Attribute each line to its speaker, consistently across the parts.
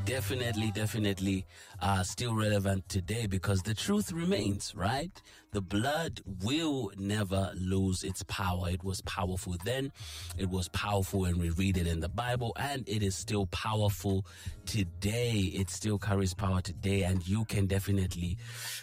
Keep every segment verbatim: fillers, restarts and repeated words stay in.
Speaker 1: definitely, definitely uh, still relevant today because the truth remains, right? The blood will never lose its power. It was powerful then. It was powerful when we read it in the Bible, and it is still powerful today. It still carries power today, and you can definitely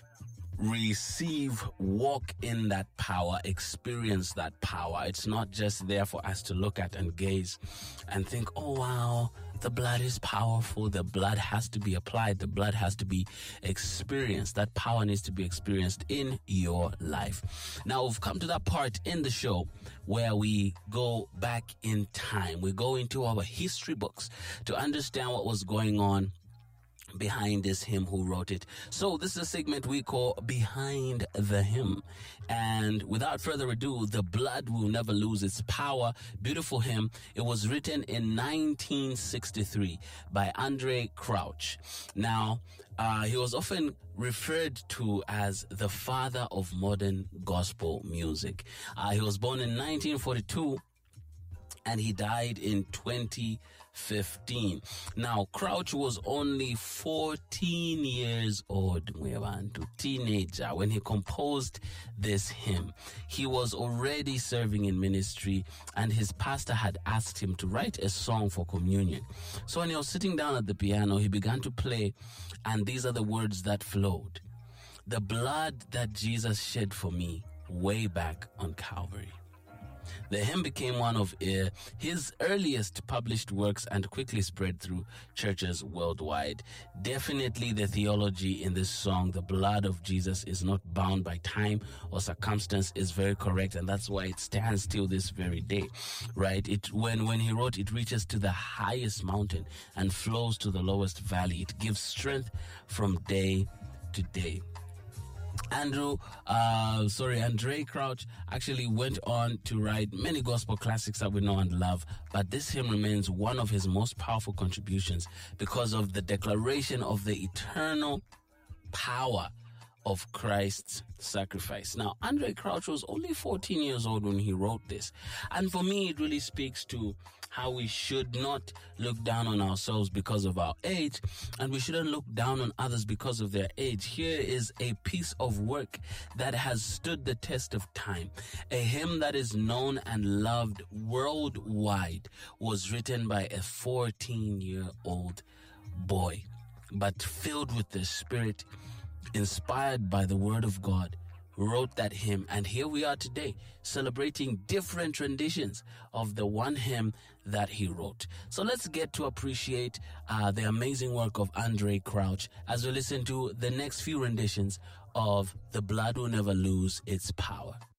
Speaker 1: receive, walk in that power, experience that power. It's not just there for us to look at and gaze and think, oh wow, the blood is powerful. The blood has to be applied. The blood has to be experienced. That power needs to be experienced in your life. Now we've come to that part in the show where we go back in time. We go into our history books to understand what was going on behind this hymn, who wrote it. So this is a segment we call Behind the Hymn. And without further ado, The Blood Will Never Lose Its Power. Beautiful hymn. It was written in nineteen sixty-three by Andraé Crouch. Now, uh, he was often referred to as the father of modern gospel music. Uh, he was born in nineteen forty-two. And he died in twenty fifteen. Now, Crouch was only fourteen years old, a teenager, when he composed this hymn. He was already serving in ministry, and his pastor had asked him to write a song for communion. So when he was sitting down at the piano, he began to play, and these are the words that flowed. The blood that Jesus shed for me way back on Calvary. The hymn became one of uh, his earliest published works and quickly spread through churches worldwide. Definitely the theology in this song, the blood of Jesus is not bound by time or circumstance, is very correct, and that's why it stands till this very day, right? It when, when he wrote, it reaches to the highest mountain and flows to the lowest valley. It gives strength from day to day. Andrew, uh, sorry, Andraé Crouch actually went on to write many gospel classics that we know and love, but this hymn remains one of his most powerful contributions because of the declaration of the eternal power of Christ's sacrifice. Now, Andraé Crouch was only fourteen years old when he wrote this, and for me, it really speaks to how we should not look down on ourselves because of our age, and we shouldn't look down on others because of their age. Here is a piece of work that has stood the test of time. A hymn that is known and loved worldwide was written by a fourteen-year-old boy, but filled with the Spirit, inspired by the Word of God, wrote that hymn. And here we are today, celebrating different renditions of the one hymn that he wrote. So let's get to appreciate uh, the amazing work of Andraé Crouch as we listen to the next few renditions of The Blood Will Never Lose Its Power.